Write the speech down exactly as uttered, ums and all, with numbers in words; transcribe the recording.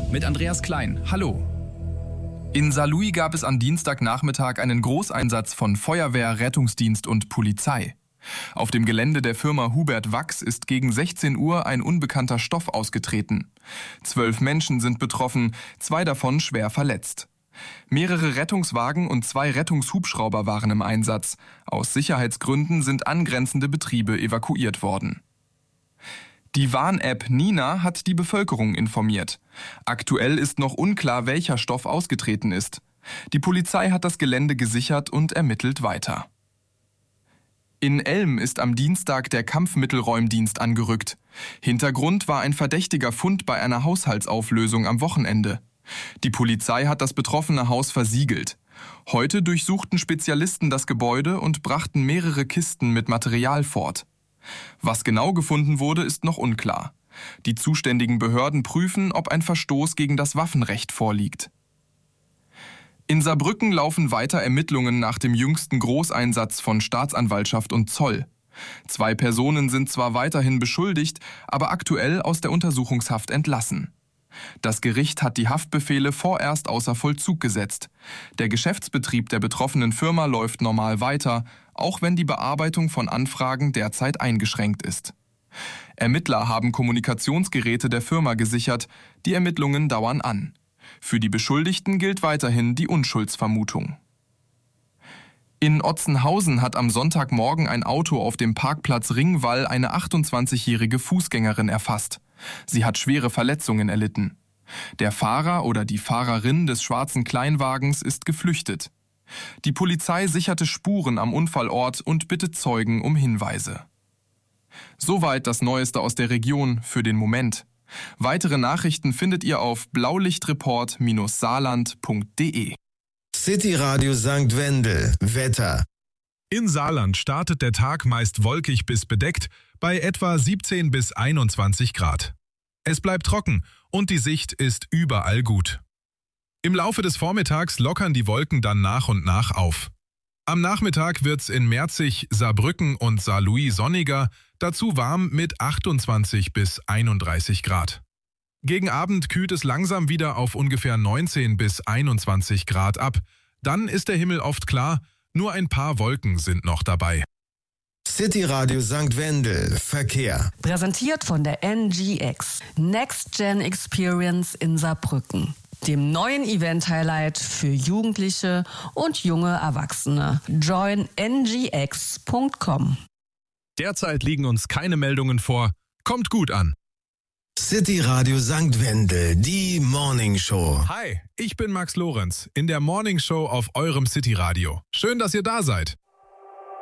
mit Andreas Klein. Hallo. In Saarlouis gab es am Dienstagnachmittag einen Großeinsatz von Feuerwehr, Rettungsdienst und Polizei. Auf dem Gelände der Firma Hubert Wachs ist gegen sechzehn Uhr ein unbekannter Stoff ausgetreten. Zwölf Menschen sind betroffen, zwei davon schwer verletzt. Mehrere Rettungswagen und zwei Rettungshubschrauber waren im Einsatz. Aus Sicherheitsgründen sind angrenzende Betriebe evakuiert worden. Die Warn-App Nina hat die Bevölkerung informiert. Aktuell ist noch unklar, welcher Stoff ausgetreten ist. Die Polizei hat das Gelände gesichert und ermittelt weiter. In Elm ist am Dienstag der Kampfmittelräumdienst angerückt. Hintergrund war ein verdächtiger Fund bei einer Haushaltsauflösung am Wochenende. Die Polizei hat das betroffene Haus versiegelt. Heute durchsuchten Spezialisten das Gebäude und brachten mehrere Kisten mit Material fort. Was genau gefunden wurde, ist noch unklar. Die zuständigen Behörden prüfen, ob ein Verstoß gegen das Waffenrecht vorliegt. In Saarbrücken laufen weiter Ermittlungen nach dem jüngsten Großeinsatz von Staatsanwaltschaft und Zoll. Zwei Personen sind zwar weiterhin beschuldigt, aber aktuell aus der Untersuchungshaft entlassen. Das Gericht hat die Haftbefehle vorerst außer Vollzug gesetzt. Der Geschäftsbetrieb der betroffenen Firma läuft normal weiter, auch wenn die Bearbeitung von Anfragen derzeit eingeschränkt ist. Ermittler haben Kommunikationsgeräte der Firma gesichert, die Ermittlungen dauern an. Für die Beschuldigten gilt weiterhin die Unschuldsvermutung. In Otzenhausen hat am Sonntagmorgen ein Auto auf dem Parkplatz Ringwall eine achtundzwanzigjährige Fußgängerin erfasst. Sie hat schwere Verletzungen erlitten. Der Fahrer oder die Fahrerin des schwarzen Kleinwagens ist geflüchtet. Die Polizei sicherte Spuren am Unfallort und bittet Zeugen um Hinweise. Soweit das Neueste aus der Region für den Moment. Weitere Nachrichten findet ihr auf blaulichtreport saarland punkt de. City Radio Sankt Wendel. Wetter. In Saarland startet der Tag meist wolkig bis bedeckt bei etwa siebzehn bis einundzwanzig Grad. Es bleibt trocken und die Sicht ist überall gut. Im Laufe des Vormittags lockern die Wolken dann nach und nach auf. Am Nachmittag wird's in Merzig, Saarbrücken und Saarlouis sonniger, dazu warm mit achtundzwanzig bis einunddreißig Grad. Gegen Abend kühlt es langsam wieder auf ungefähr neunzehn bis einundzwanzig Grad ab. Dann ist der Himmel oft klar, nur ein paar Wolken sind noch dabei. City Radio Sankt Wendel. Verkehr. Präsentiert von der N G X. Next Gen Experience in Saarbrücken. Dem neuen Event-Highlight für Jugendliche und junge Erwachsene. join n g x punkt com. Derzeit liegen uns keine Meldungen vor. Kommt gut an. City Radio Sankt Wendel, die Morning Show. Hi, ich bin Max Lorenz in der Morning Show auf eurem City Radio. Schön, dass ihr da seid.